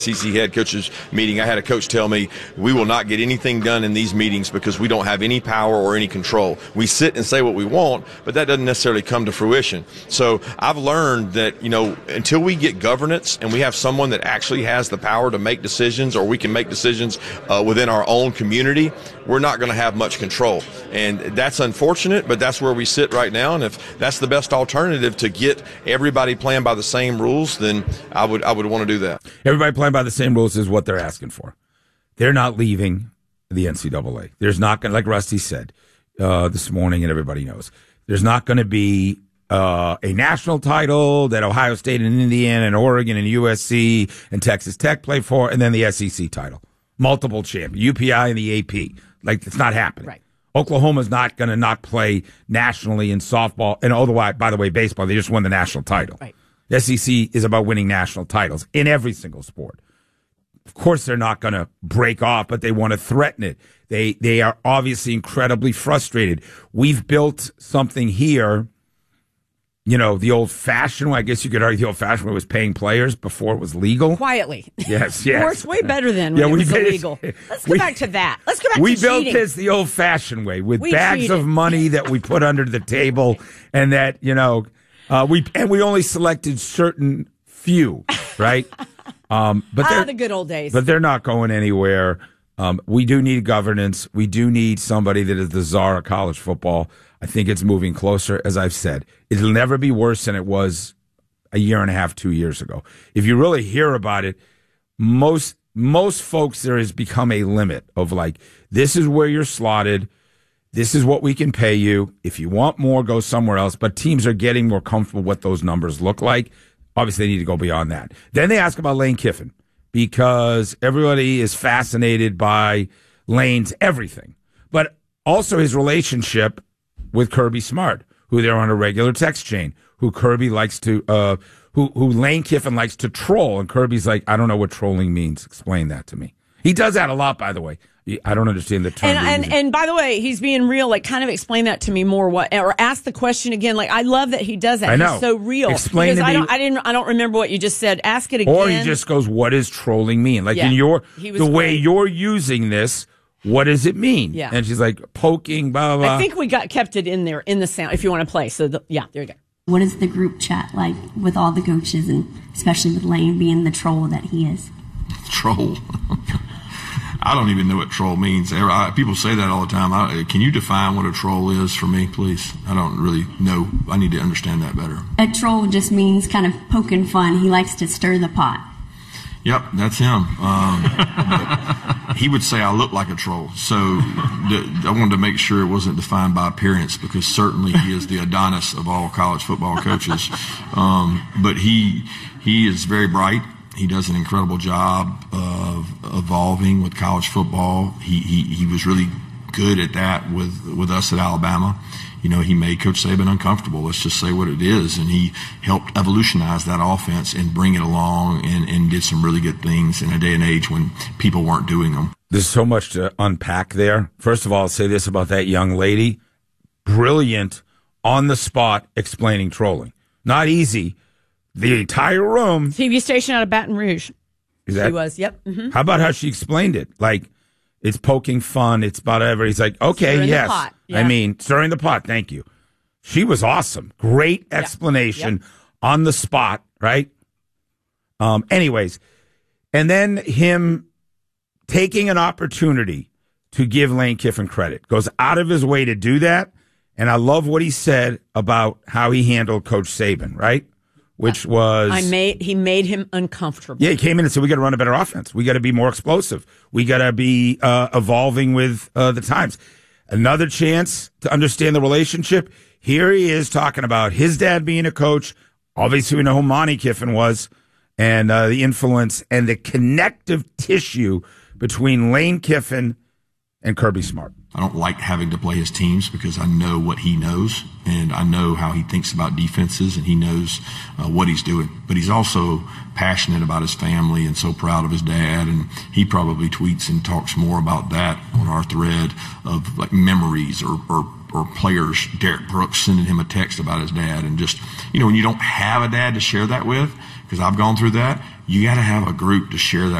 SEC head coaches meeting, I had a coach tell me, we will not get anything done in these meetings because we don't have any power or any control. We sit and say what we want, but that doesn't necessarily come to fruition. So I've learned that, until we get governance and we have someone that actually has the power to make decisions, or we can make decisions within our own community, we're not going to have much control. And that's unfortunate, but that's where we sit right now. And if that's the best alternative to get everybody playing by the same rules, then I would want to do that. Everybody playing by the same rules is what they're asking for. They're not leaving the NCAA. There's not going to, like Rusty said this morning, and everybody knows, there's not going to be a national title that Ohio State and Indiana and Oregon and USC and Texas Tech play for, and then the SEC title. Multiple champion, UPI and the AP. Like, it's not happening. Right. Oklahoma's not going to not play nationally in softball. And otherwise, by the way, baseball, they just won the national title. Right. The SEC is about winning national titles in every single sport. Of course, they're not going to break off, but they want to threaten it. They are obviously incredibly frustrated. We've built something here, the old-fashioned way. I guess you could argue the old-fashioned way was paying players before it was legal. Quietly. Yes. Works way better than when it was illegal. Let's go back to that. Let's go back to cheating. We built this the old-fashioned way with bags of money that we put under the table, and that, we only selected certain few, right? But the good old days. But they're not going anywhere. We do need governance. We do need somebody that is the czar of college football. I think it's moving closer, as I've said. It'll never be worse than it was a year and a half, 2 years ago. If you really hear about it, most folks, there has become a limit of like, this is where you're slotted. This is what we can pay you. If you want more, go somewhere else. But teams are getting more comfortable what those numbers look like. Obviously, they need to go beyond that. Then they ask about Lane Kiffin because everybody is fascinated by Lane's everything, but also his relationship with Kirby Smart, who they're on a regular text chain, who Kirby likes to, who Lane Kiffin likes to troll. And Kirby's like, I don't know what trolling means. Explain that to me. He does that a lot, by the way. I don't understand the term. And by the way, he's being real. Like, kind of explain that to me more. Or ask the question again. Like, I love that he does that. I know. He's so real. Explain to me. I don't remember what you just said. Ask it again. Or he just goes, "What does trolling mean?" Like in way you're using this. What does it mean? Yeah. And she's like poking, blah blah. I think we kept it in there in the sound. If you want to play, so there you go. What is the group chat like with all the coaches, and especially with Lane being the troll that he is? Troll. I don't even know what troll means. People say that all the time. Can you define what a troll is for me, please? I don't really know. I need to understand that better. A troll just means kind of poking fun. He likes to stir the pot. Yep, that's him. He would say I look like a troll. So I wanted to make sure it wasn't defined by appearance, because certainly he is the Adonis of all college football coaches. But he is very bright. He does an incredible job of evolving with college football. He was really good at that with us at Alabama. He made Coach Saban uncomfortable. Let's just say what it is. And he helped evolutionize that offense and bring it along and did some really good things in a day and age when people weren't doing them. There's so much to unpack there. First of all, I'll say this about that young lady. Brilliant, on the spot, explaining trolling. Not easy. The entire room. TV station out of Baton Rouge. She was, yep. Mm-hmm. How about how she explained it? Like, it's poking fun. It's about whatever. He's like, okay, stirring yes. The pot. Yeah. I mean, stirring the pot. Thank you. She was awesome. Great explanation on the spot, right? Anyways, and then him taking an opportunity to give Lane Kiffin credit. Goes out of his way to do that. And I love what he said about how he handled Coach Saban, right? Which was... he made him uncomfortable. Yeah, he came in and said, we got to run a better offense. We got to be more explosive. We got to be evolving with the times. Another chance to understand the relationship. Here he is talking about his dad being a coach. Obviously, we know who Monty Kiffin was, and the influence and the connective tissue between Lane Kiffin and Kirby Smart. I don't like having to play his teams because I know what he knows, and I know how he thinks about defenses, and he knows what he's doing. But he's also passionate about his family and so proud of his dad, and he probably tweets and talks more about that on our thread of like memories or players. Derek Brooks sending him a text about his dad, and just, when you don't have a dad to share that with, because I've gone through that. You got to have a group to share that